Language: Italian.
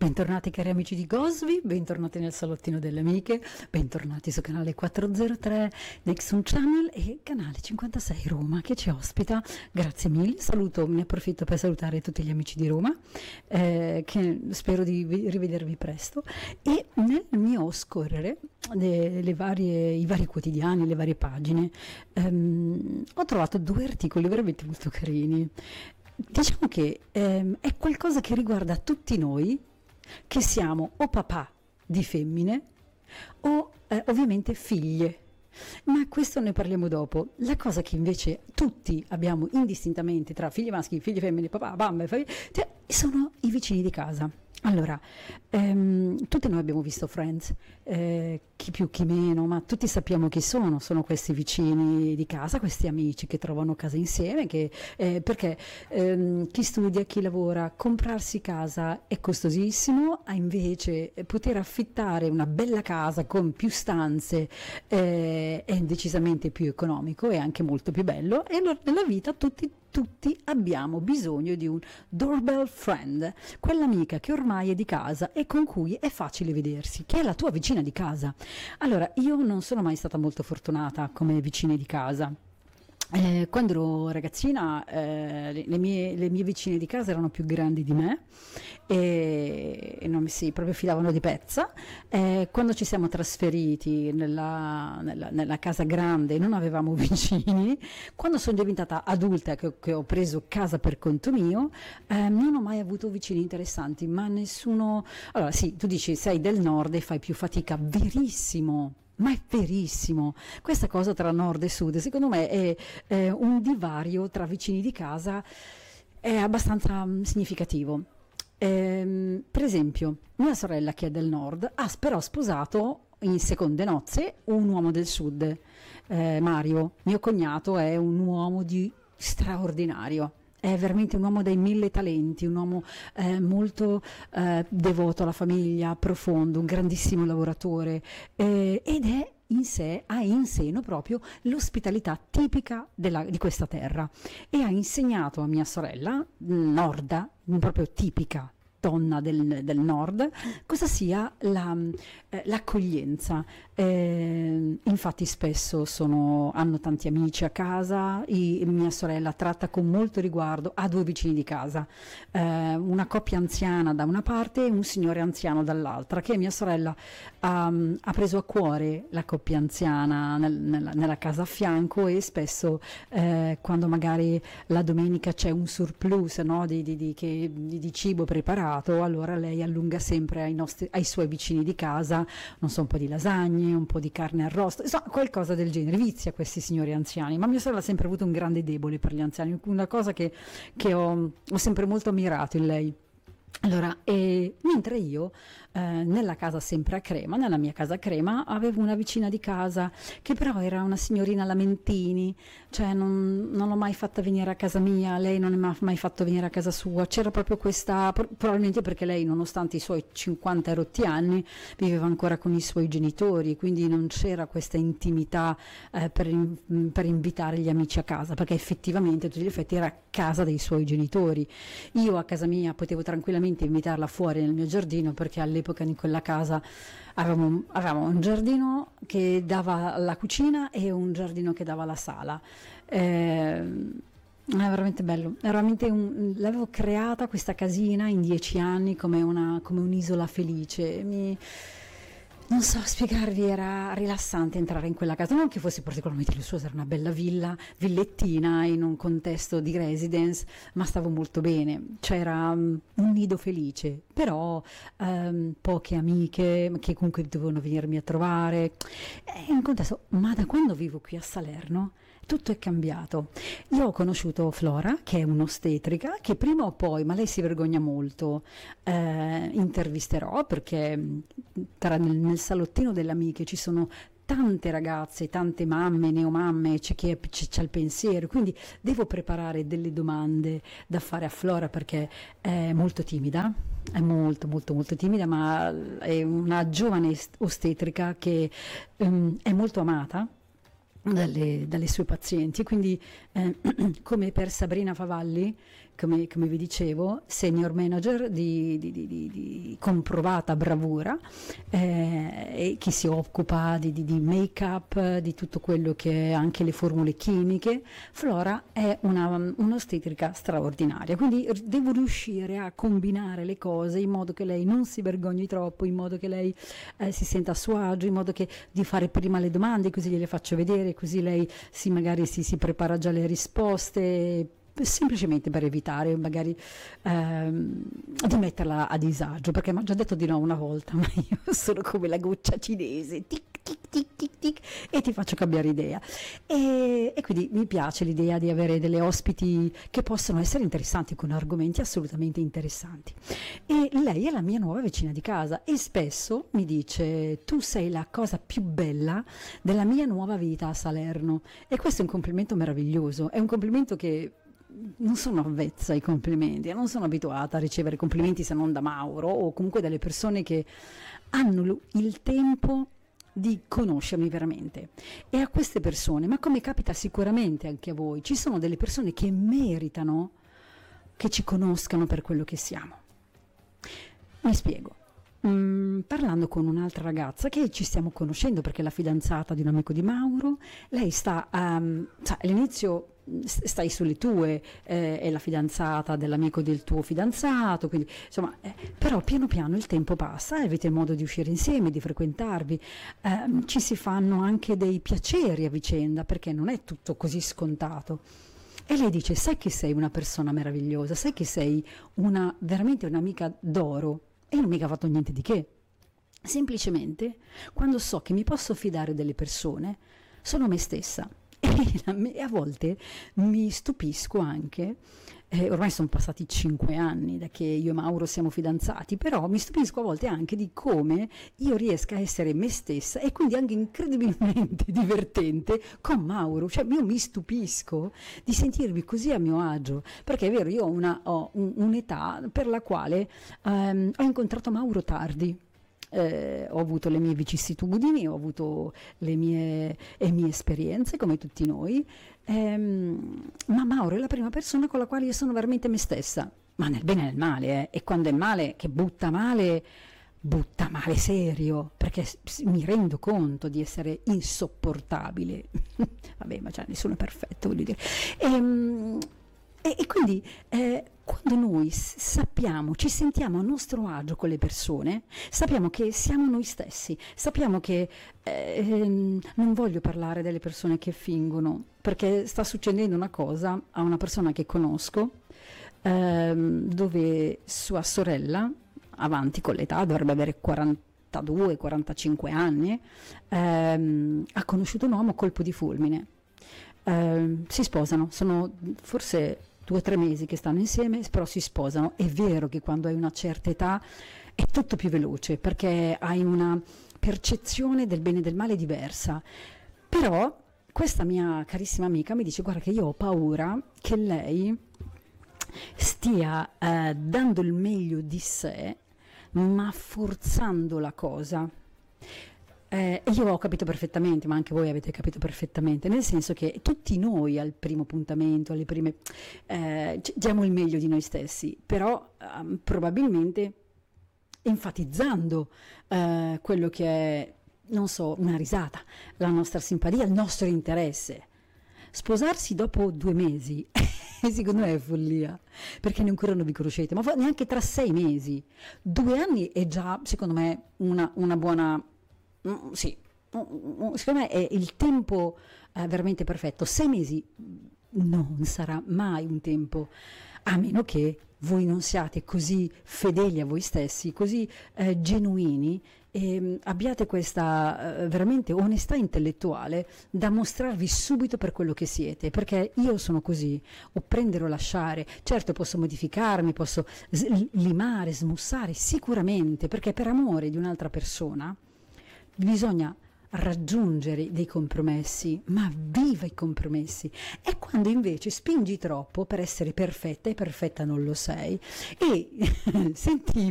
Bentornati cari amici di Gosby, bentornati nel salottino delle amiche, bentornati su canale 403 Nexon Channel e canale 56 Roma che ci ospita. Grazie mille, mi approfitto per salutare tutti gli amici di Roma, che spero di rivedervi presto, e nel mio scorrere i vari quotidiani, le varie pagine, ho trovato due articoli veramente molto carini. Diciamo che è qualcosa che riguarda tutti noi che siamo o papà di femmine o ovviamente figlie, ma questo ne parliamo dopo. La cosa che invece tutti abbiamo indistintamente tra figli maschi, figli femmine, papà, mamme, sono i vicini di casa. Allora, tutti noi abbiamo visto Friends, chi più chi meno, ma tutti sappiamo chi sono questi vicini di casa, questi amici che trovano casa insieme, perché chi studia, chi lavora, comprarsi casa è costosissimo, invece poter affittare una bella casa con più stanze è decisamente più economico e anche molto più bello, e allora nella vita tutti abbiamo bisogno di un doorbell friend, quell'amica che ormai è di casa e con cui è facile vedersi, che è la tua vicina di casa. Allora, io non sono mai stata molto fortunata come vicine di casa. Quando ero ragazzina le mie vicine di casa erano più grandi di me e non si proprio filavano di pezza. Quando ci siamo trasferiti nella casa grande non avevamo vicini. Quando sono diventata adulta che ho preso casa per conto mio, non ho mai avuto vicini interessanti, ma nessuno. Allora sì, tu dici sei del nord e fai più fatica, verissimo. Ma è verissimo, questa cosa tra nord e sud secondo me è un divario tra vicini di casa, è abbastanza significativo. Per esempio, mia sorella che è del nord ha però sposato in seconde nozze un uomo del sud, Mario, mio cognato è un uomo di straordinario. È veramente un uomo dai 1000 talenti, un uomo molto devoto alla famiglia, profondo, un grandissimo lavoratore, ed è ha in seno proprio l'ospitalità tipica di questa terra, e ha insegnato a mia sorella, norda, proprio tipica donna del nord, cosa sia l'accoglienza. Infatti spesso hanno tanti amici a casa, mia sorella tratta con molto riguardo, ha due vicini di casa, una coppia anziana da una parte e un signore anziano dall'altra, che mia sorella ha preso a cuore la coppia anziana nella casa a fianco, e spesso quando magari la domenica c'è un surplus, no, di cibo preparato, allora lei allunga sempre ai suoi vicini di casa, non so, un po' di lasagne, un po' di carne arrosto, insomma qualcosa del genere. Vizia questi signori anziani, ma mia sorella ha sempre avuto un grande debole per gli anziani, una cosa che ho sempre molto ammirato in lei. Allora, mentre io nella casa sempre a Crema, nella mia casa a Crema, avevo una vicina di casa che però era una signorina Lamentini, cioè non l'ho mai fatta venire a casa mia, lei non mi ha mai fatto venire a casa sua, c'era proprio questa, probabilmente perché lei, nonostante i suoi 50 rotti anni, viveva ancora con i suoi genitori, quindi non c'era questa intimità per invitare gli amici a casa, perché effettivamente a tutti gli effetti era casa dei suoi genitori. Io a casa mia potevo tranquillamente invitarla fuori nel mio giardino, perché all'epoca in quella casa avevamo un giardino che dava alla cucina e un giardino che dava alla sala. È veramente bello, l'avevo creata questa casina in 10 anni come un'isola felice. Non so spiegarvi, era rilassante entrare in quella casa, non che fosse particolarmente lussuosa, era una bella villettina in un contesto di residence, ma stavo molto bene, c'era un nido felice, però poche amiche che comunque dovevano venirmi a trovare, è un contesto. Ma da quando vivo qui a Salerno tutto è cambiato. Io ho conosciuto Flora, che è un'ostetrica, che prima o poi, ma lei si vergogna molto, intervisterò, perché nel salottino delle amiche ci sono tante ragazze, tante mamme, neomamme, c'è chi c'ha il pensiero, quindi devo preparare delle domande da fare a Flora, perché è molto timida, è molto molto molto timida, ma è una giovane ostetrica che è molto amata dalle sue pazienti, quindi come per Sabrina Favalli, come vi dicevo, senior manager di comprovata bravura, e che si occupa di make-up, di tutto quello che è anche le formule chimiche. Flora è un'ostetrica straordinaria, quindi devo riuscire a combinare le cose in modo che lei non si vergogni troppo, in modo che lei si senta a suo agio, in modo che di fare prima le domande, così gliele faccio vedere, così lei magari si prepara già le risposte, semplicemente per evitare magari di metterla a disagio, perché mi ha già detto di no una volta, ma io sono come la goccia cinese, tic tic tic tic tic, e ti faccio cambiare idea, e quindi mi piace l'idea di avere delle ospiti che possono essere interessanti, con argomenti assolutamente interessanti. E lei è la mia nuova vicina di casa e spesso mi dice: tu sei la cosa più bella della mia nuova vita a Salerno, e questo è un complimento meraviglioso, è un complimento che non sono avvezza ai complimenti, non sono abituata a ricevere complimenti se non da Mauro o comunque dalle persone che hanno il tempo di conoscermi veramente. E a queste persone, ma come capita sicuramente anche a voi, ci sono delle persone che meritano che ci conoscano per quello che siamo. Mi spiego. Parlando con un'altra ragazza che ci stiamo conoscendo perché è la fidanzata di un amico di Mauro, lei sta all'inizio stai sulle tue, è la fidanzata dell'amico del tuo fidanzato, quindi insomma, però piano piano il tempo passa e avete modo di uscire insieme, di frequentarvi, ci si fanno anche dei piaceri a vicenda, perché non è tutto così scontato. E lei dice: sai che sei una persona meravigliosa, sai che sei veramente un'amica d'oro. E io non mica ho fatto niente di che, semplicemente quando so che mi posso fidare delle persone sono me stessa, e a volte mi stupisco anche, ormai sono passati 5 anni da che io e Mauro siamo fidanzati, però mi stupisco a volte anche di come io riesca a essere me stessa e quindi anche incredibilmente divertente con Mauro. Cioè io mi stupisco di sentirmi così a mio agio, perché è vero, io ho un'età per la quale ho incontrato Mauro tardi. Ho avuto le mie vicissitudini, ho avuto le mie esperienze come tutti noi, ma Mauro è la prima persona con la quale io sono veramente me stessa, ma nel bene e nel male, e quando è male, che butta male serio, perché mi rendo conto di essere insopportabile. Vabbè, ma cioè, nessuno è perfetto, voglio dire. E quindi quando noi sappiamo, ci sentiamo a nostro agio con le persone, sappiamo che siamo noi stessi, sappiamo che non voglio parlare delle persone che fingono, perché sta succedendo una cosa a una persona che conosco, dove sua sorella, avanti con l'età, dovrebbe avere 42-45 anni, ha conosciuto un uomo a colpo di fulmine. Si sposano, sono forse 2 o 3 mesi che stanno insieme, però si sposano. È vero che quando hai una certa età è tutto più veloce, perché hai una percezione del bene e del male diversa, però questa mia carissima amica mi dice: guarda che io ho paura che lei stia dando il meglio di sé, ma forzando la cosa. E io ho capito perfettamente, ma anche voi avete capito perfettamente, nel senso che tutti noi al primo appuntamento, alle prime, diamo il meglio di noi stessi, però probabilmente enfatizzando quello che è, non so, una risata, la nostra simpatia, il nostro interesse. Sposarsi dopo 2 mesi secondo me è follia, perché ancora non vi conoscete, ma neanche tra 6 mesi. 2 anni è già, secondo me, una buona... Sì, secondo me è il tempo veramente perfetto. 6 mesi non sarà mai un tempo, a meno che voi non siate così fedeli a voi stessi, così genuini, e abbiate questa veramente onestà intellettuale da mostrarvi subito per quello che siete, perché io sono così, o prendere o lasciare. Certo, posso modificarmi, posso limare, smussare, sicuramente, perché per amore di un'altra persona bisogna raggiungere dei compromessi, ma viva i compromessi. E quando invece spingi troppo per essere perfetta, e perfetta non lo sei, e senti